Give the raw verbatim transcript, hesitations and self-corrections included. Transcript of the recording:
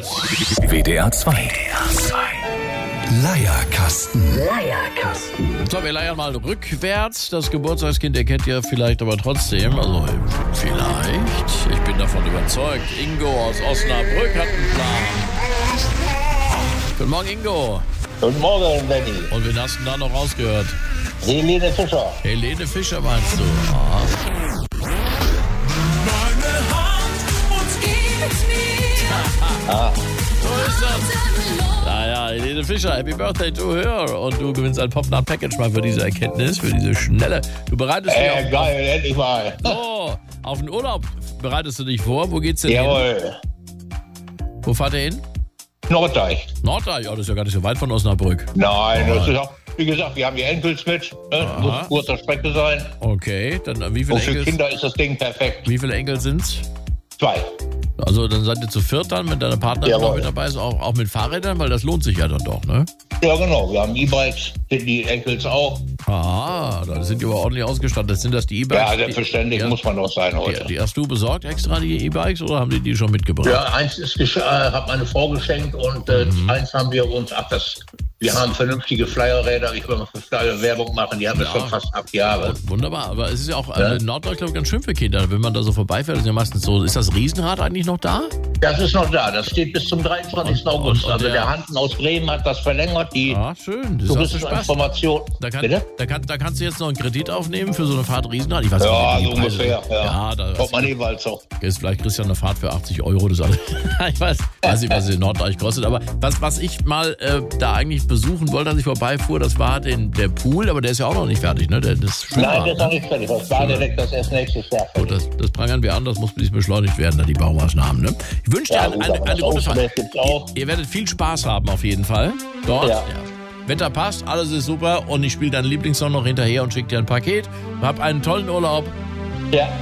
Servus. W D R zwei. Leierkasten. Leierkasten. So, wir leiern mal rückwärts. Das Geburtstagskind, ihr kennt ihr vielleicht aber trotzdem. Also, vielleicht. Ich bin davon überzeugt. Ingo aus Osnabrück hat einen Plan. Guten Morgen, Ingo. Guten Morgen, Benny. Und wen hast du da noch rausgehört? Helene Fischer. Helene Fischer meinst du? Ah. Ah. So ist das. Naja, Helene Fischer, Happy Birthday to her. Und du gewinnst ein Pop-Nut Package mal für diese Erkenntnis, für diese schnelle. Du bereitest dich Äh, auf, geil, endlich mal. oh, auf den Urlaub bereitest du dich vor. Wo geht's denn Jawohl. hin? Wo fahrt ihr hin? Norddeich. Norddeich, ja, das ist ja gar nicht so weit von Osnabrück. Nein, Oh. das ist auch, wie gesagt, wir haben die Enkels mit. Ne? Muss kurzer Strecke sein. Okay, dann äh, wie viele Und für Enkel? Kinder ist das Ding perfekt. Wie viele Enkel sind's? Zwei. Also dann seid ihr zu viert dann, mit deiner Partnerin Jawohl. noch mit dabei ist, auch, auch mit Fahrrädern, weil das lohnt sich ja dann doch, ne? Ja, genau. Wir haben E-Bikes, die Enkels auch. Ah, da sind die aber ordentlich ausgestattet. Sind das die E-Bikes? Ja, selbstverständlich die, muss man doch sein die, heute. die hast du besorgt extra, die E-Bikes, oder haben die die schon mitgebracht? Ja, eins ist gesch- äh, hat meine Frau geschenkt und äh, Mhm. eins haben wir uns, ach, das, wir haben vernünftige Flyerräder. Ich will mal für Flyer Werbung machen, die haben wir Ja. schon fast acht Jahre. Wunderbar, aber es ist ja auch Ja. äh, in Norddeutschland ganz schön für Kinder, wenn man da so vorbeifährt. Das ist ja meistens so. Ist das Riesenrad eigentlich noch da? Das ist noch da, das steht bis zum dreiundzwanzigsten Und- August. und- und also der- der Hansen aus Bremen hat das verlängert, die Ah, schön. Das hast du touristische Spaß. Information. Da, kann, Bitte? da, kann, da kannst du jetzt noch einen Kredit aufnehmen für so eine Fahrt Riesenrad. Ich weiß Ja, nicht, so wie die Preise ungefähr. sind. Ja, Ja, da kommt man eh bald so. ist vielleicht kriegst du ja eine Fahrt für achtzig Euro. Das alles. Ich weiß, weiß nicht, was es in Norddeich kostet. Aber was, was ich mal äh, da eigentlich besuchen wollte, als ich vorbeifuhr, das war den, der Pool. Aber der ist ja auch noch nicht fertig, ne? Der, das Nein, der ist noch ne? nicht fertig. Das Badedeck, das erst nächstes Jahr Gut, fertig. das, das prangern wir an. Das muss beschleunigt werden, da die Baumaßnahmen. Ne? Ich wünsche dir Ja, eine, gut, eine, aber eine das gute Fahrt. Außenwelt gibt's auch. Ihr, ihr werdet viel Spaß haben auf jeden Fall. Dort. Ja. Wetter passt, alles ist super. Und ich spiele deinen Lieblingssong noch hinterher und schicke dir ein Paket. Hab einen tollen Urlaub. Ja,